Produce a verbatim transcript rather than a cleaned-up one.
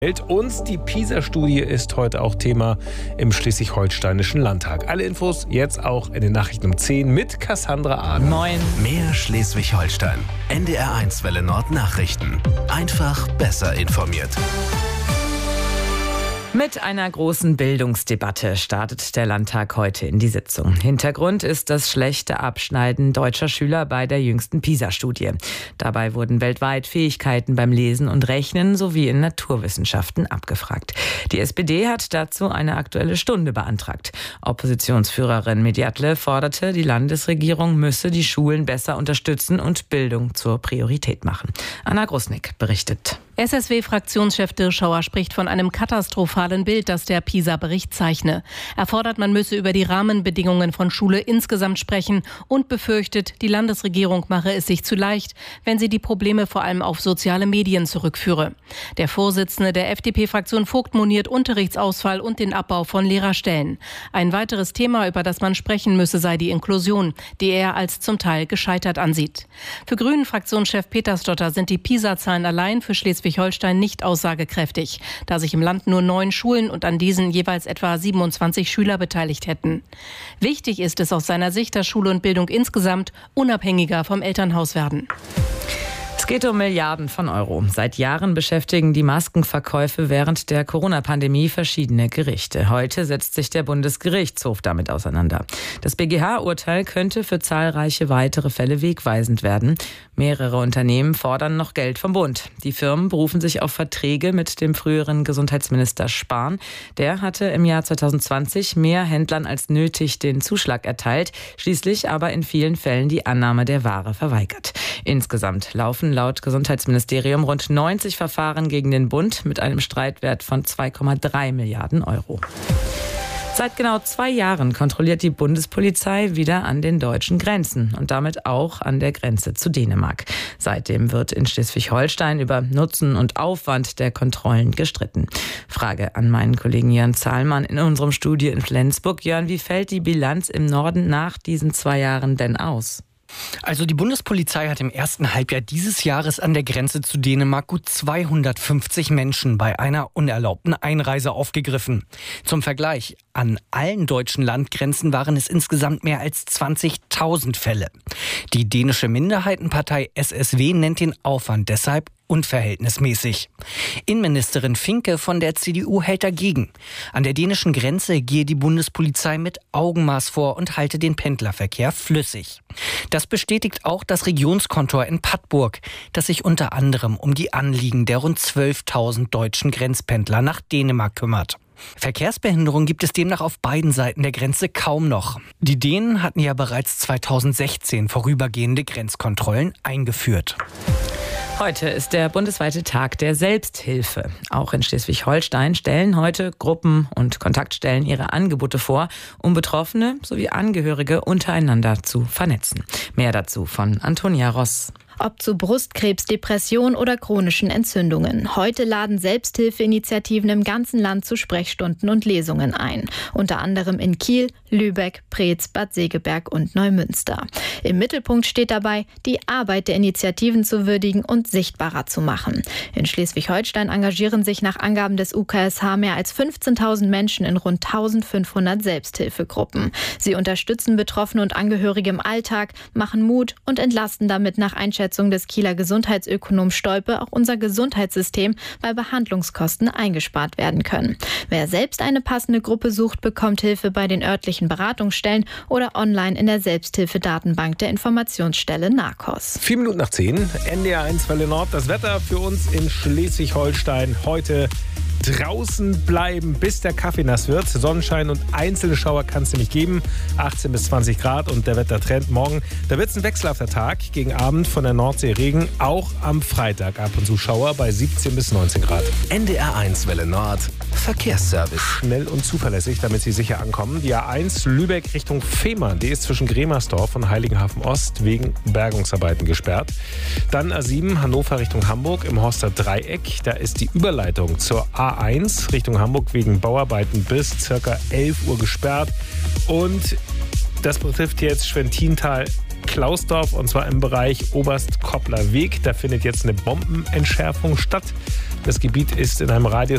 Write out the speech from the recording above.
Und die PISA-Studie ist heute auch Thema im Schleswig-Holsteinischen Landtag. Alle Infos jetzt auch in den Nachrichten um zehn mit Cassandra Ahn. Moin. Mehr Schleswig-Holstein. N D R eins Welle Nord Nachrichten. Einfach besser informiert. Mit einer großen Bildungsdebatte startet der Landtag heute in die Sitzung. Hintergrund ist das schlechte Abschneiden deutscher Schüler bei der jüngsten PISA-Studie. Dabei wurden weltweit Fähigkeiten beim Lesen und Rechnen sowie in Naturwissenschaften abgefragt. Die S P D hat dazu eine Aktuelle Stunde beantragt. Oppositionsführerin Mediatle forderte, die Landesregierung müsse die Schulen besser unterstützen und Bildung zur Priorität machen. Anna Grusnick berichtet. S S W-Fraktionschef Dirschauer spricht von einem katastrophalen Bild, das der PISA-Bericht zeichne. Er fordert, man müsse über die Rahmenbedingungen von Schule insgesamt sprechen und befürchtet, die Landesregierung mache es sich zu leicht, wenn sie die Probleme vor allem auf soziale Medien zurückführe. Der Vorsitzende der F D P-Fraktion Vogt moniert Unterrichtsausfall und den Abbau von Lehrerstellen. Ein weiteres Thema, über das man sprechen müsse, sei die Inklusion, die er als zum Teil gescheitert ansieht. Für Grünen-Fraktionschef Petersdotter sind die PISA-Zahlen allein für Schleswig-Holstein nicht aussagekräftig, da sich im Land nur neun Schulen und an diesen jeweils etwa siebenundzwanzig Schüler beteiligt hätten. Wichtig ist es aus seiner Sicht, dass Schule und Bildung insgesamt unabhängiger vom Elternhaus werden. Es geht um Milliarden von Euro. Seit Jahren beschäftigen die Maskenverkäufe während der Corona-Pandemie verschiedene Gerichte. Heute setzt sich der Bundesgerichtshof damit auseinander. Das B G H-Urteil könnte für zahlreiche weitere Fälle wegweisend werden. Mehrere Unternehmen fordern noch Geld vom Bund. Die Firmen berufen sich auf Verträge mit dem früheren Gesundheitsminister Spahn. Der hatte im Jahr zwanzig zwanzig mehr Händlern als nötig den Zuschlag erteilt, schließlich aber in vielen Fällen die Annahme der Ware verweigert. Insgesamt laufen laut Gesundheitsministerium rund neunzig Verfahren gegen den Bund mit einem Streitwert von zwei Komma drei Milliarden Euro. Seit genau zwei Jahren kontrolliert die Bundespolizei wieder an den deutschen Grenzen und damit auch an der Grenze zu Dänemark. Seitdem wird in Schleswig-Holstein über Nutzen und Aufwand der Kontrollen gestritten. Frage an meinen Kollegen Jörn Zahlmann in unserem Studio in Flensburg. Jörn, wie fällt die Bilanz im Norden nach diesen zwei Jahren denn aus? Also die Bundespolizei hat im ersten Halbjahr dieses Jahres an der Grenze zu Dänemark gut zweihundertfünfzig Menschen bei einer unerlaubten Einreise aufgegriffen. Zum Vergleich, an allen deutschen Landgrenzen waren es insgesamt mehr als zwanzigtausend Fälle. Die dänische Minderheitenpartei S S W nennt den Aufwand deshalb unverhältnismäßig. Innenministerin Finke von der C D U hält dagegen. An der dänischen Grenze gehe die Bundespolizei mit Augenmaß vor und halte den Pendlerverkehr flüssig. Das bestätigt auch das Regionskontor in Pattburg, das sich unter anderem um die Anliegen der rund zwölftausend deutschen Grenzpendler nach Dänemark kümmert. Verkehrsbehinderung gibt es demnach auf beiden Seiten der Grenze kaum noch. Die Dänen hatten ja bereits zweitausendsechzehn vorübergehende Grenzkontrollen eingeführt. Heute ist der bundesweite Tag der Selbsthilfe. Auch in Schleswig-Holstein stellen heute Gruppen und Kontaktstellen ihre Angebote vor, um Betroffene sowie Angehörige untereinander zu vernetzen. Mehr dazu von Antonia Ross. Ob zu Brustkrebs, Depression oder chronischen Entzündungen. Heute laden Selbsthilfeinitiativen im ganzen Land zu Sprechstunden und Lesungen ein. Unter anderem in Kiel, Lübeck, Preetz, Bad Segeberg und Neumünster. Im Mittelpunkt steht dabei, die Arbeit der Initiativen zu würdigen und sichtbarer zu machen. In Schleswig-Holstein engagieren sich nach Angaben des U K S H mehr als fünfzehntausend Menschen in rund eintausendfünfhundert Selbsthilfegruppen. Sie unterstützen Betroffene und Angehörige im Alltag, machen Mut und entlasten damit nach Einschätzung des Kieler Gesundheitsökonom Stolpe auch unser Gesundheitssystem, weil Behandlungskosten eingespart werden können. Wer selbst eine passende Gruppe sucht, bekommt Hilfe bei den örtlichen Beratungsstellen oder online in der Selbsthilfedatenbank der Informationsstelle NAKOS. Vier Minuten nach zehn, N D R eins Welle Nord. Das Wetter für uns in Schleswig-Holstein heute: draußen bleiben, bis der Kaffee nass wird. Sonnenschein und einzelne Schauer kann es nämlich geben. achtzehn bis zwanzig Grad und der Wettertrend morgen. Da wird es ein wechselhafter Tag. Gegen Abend von der Nordsee Regen. Auch am Freitag ab und zu Schauer bei siebzehn bis neunzehn Grad. N D R eins Welle Nord. Verkehrsservice. Schnell und zuverlässig, damit Sie sicher ankommen. Die A eins Lübeck Richtung Fehmarn. Die ist zwischen Gremersdorf und Heiligenhafen Ost wegen Bergungsarbeiten gesperrt. Dann A sieben Hannover Richtung Hamburg im Horster Dreieck. Da ist die Überleitung zur A eins Richtung Hamburg wegen Bauarbeiten bis ca. elf Uhr gesperrt. Und das betrifft jetzt Schwentintal Klausdorf, und zwar im Bereich Oberst-Koppler Weg. Da findet jetzt eine Bombenentschärfung statt. Das Gebiet ist in einem Radius